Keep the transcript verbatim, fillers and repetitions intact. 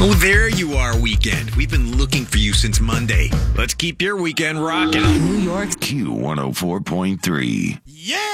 Oh, there you are, weekend. We've been looking for you since Monday. Let's keep your weekend rocking. New York's Q one oh four point three. Yeah!